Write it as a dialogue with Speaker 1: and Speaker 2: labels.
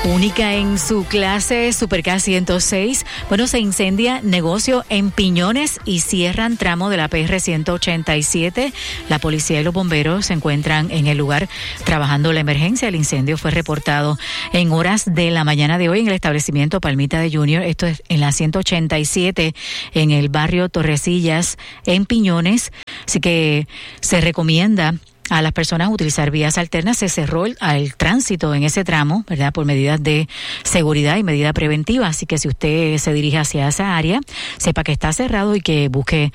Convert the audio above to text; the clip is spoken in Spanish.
Speaker 1: Única en su clase, Supercar 106. Bueno, se incendia negocio en Piñones y cierran tramo de la PR 187. La policía y los bomberos se encuentran en el lugar trabajando la emergencia. El incendio fue reportado en horas de la mañana de hoy en el establecimiento Palmita de Junior. Esto es en la 187 en el barrio Torrecillas en Piñones. Así que se recomienda a las personas utilizar vías alternas. Se cerró el tránsito en ese tramo, ¿verdad? Por medidas de seguridad y medida preventiva. Así que si usted se dirige hacia esa área, sepa que está cerrado y que busque